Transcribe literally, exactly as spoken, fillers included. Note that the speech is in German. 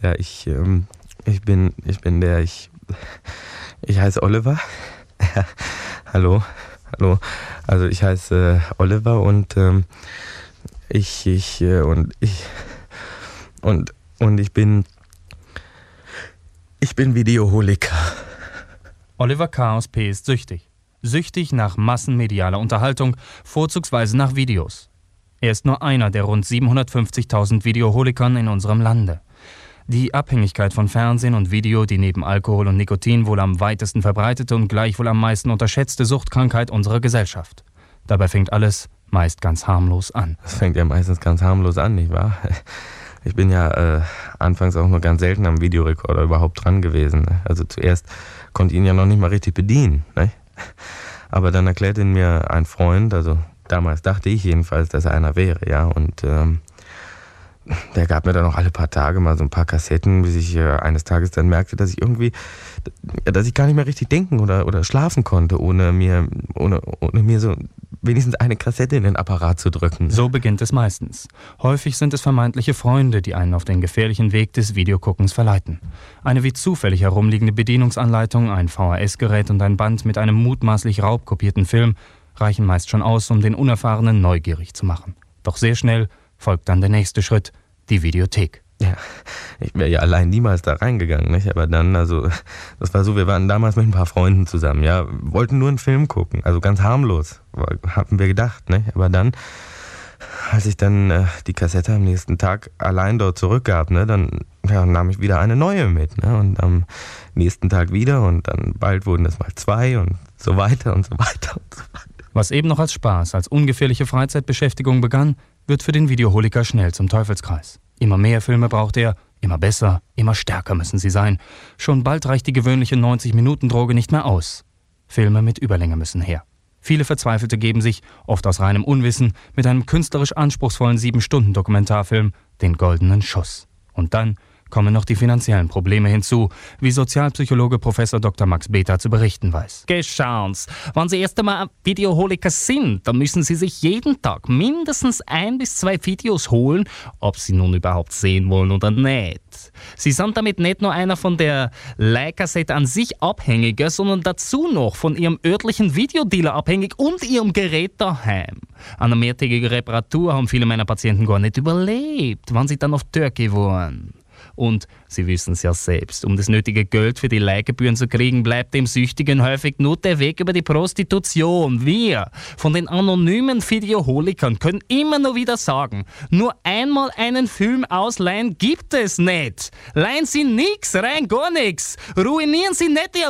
Ja, ich, ähm, ich bin, ich bin der, ich, ich heiße Oliver. hallo, hallo. Also ich heiße äh, Oliver und ähm, ich, ich, äh, und ich, und, und ich bin, ich bin Videoholiker. Oliver K. aus P. ist süchtig. Süchtig nach massenmedialer Unterhaltung, vorzugsweise nach Videos. Er ist nur einer der rund siebenhundertfünfzigtausend Videoholikern in unserem Lande. Die Abhängigkeit von Fernsehen und Video, die neben Alkohol und Nikotin wohl am weitesten verbreitete und gleichwohl am meisten unterschätzte Suchtkrankheit unserer Gesellschaft. Dabei fängt alles meist ganz harmlos an. Das fängt ja meistens ganz harmlos an, nicht wahr? Ich bin ja äh, anfangs auch nur ganz selten am Videorekorder überhaupt dran gewesen. Ne? Also zuerst konnte ich ihn ja noch nicht mal richtig bedienen. Ne? Aber dann erklärte ihn mir ein Freund, also damals dachte ich jedenfalls, dass er einer wäre, ja. Und ähm, der gab mir dann auch alle paar Tage mal so ein paar Kassetten, bis ich äh, eines Tages dann merkte, dass ich irgendwie, dass ich gar nicht mehr richtig denken oder, oder schlafen konnte, ohne mir, ohne, ohne mir so wenigstens eine Kassette in den Apparat zu drücken. So beginnt es meistens. Häufig sind es vermeintliche Freunde, die einen auf den gefährlichen Weg des Videoguckens verleiten. Eine wie zufällig herumliegende Bedienungsanleitung, ein V H S-Gerät und ein Band mit einem mutmaßlich raubkopierten Film reichen meist schon aus, um den Unerfahrenen neugierig zu machen. Doch sehr schnell folgt dann der nächste Schritt, die Videothek. Ja, ich wäre ja allein niemals da reingegangen, nicht? Aber dann, also, das war so, wir waren damals mit ein paar Freunden zusammen, ja, wollten nur einen Film gucken, also ganz harmlos, haben wir gedacht, nicht? Aber dann, als ich dann äh, die Kassette am nächsten Tag allein dort zurückgab, ne, dann ja, nahm ich wieder eine neue mit, ne, und am nächsten Tag wieder und dann bald wurden es mal zwei und so weiter und so weiter und so weiter. Was eben noch als Spaß, als ungefährliche Freizeitbeschäftigung begann, wird für den Videoholiker schnell zum Teufelskreis. Immer mehr Filme braucht er, immer besser, immer stärker müssen sie sein. Schon bald reicht die gewöhnliche neunzig-Minuten-Droge nicht mehr aus. Filme mit Überlänge müssen her. Viele Verzweifelte geben sich, oft aus reinem Unwissen, mit einem künstlerisch anspruchsvollen sieben-Stunden-Dokumentarfilm den goldenen Schuss. Und dann kommen noch die finanziellen Probleme hinzu, wie Sozialpsychologe Professor Doktor Max Bether zu berichten weiß. Geschauens, wenn Sie erst einmal Videoholiker sind, dann müssen Sie sich jeden Tag mindestens ein bis zwei Videos holen, ob Sie nun überhaupt sehen wollen oder nicht. Sie sind damit nicht nur einer von der Leihkassette an sich abhängiger, sondern dazu noch von Ihrem örtlichen Videodealer abhängig und Ihrem Gerät daheim. Eine mehrtägige Reparatur haben viele meiner Patienten gar nicht überlebt, wenn sie dann auf Türkei waren. Und Sie wissen es ja selbst, um das nötige Geld für die Leihgebühren zu kriegen, bleibt dem Süchtigen häufig nur der Weg über die Prostitution. Wir von den anonymen Videoholikern können immer nur wieder sagen, nur einmal einen Film ausleihen gibt es nicht. Leihen Sie nix, rein gar nichts. Ruinieren Sie nicht Ihr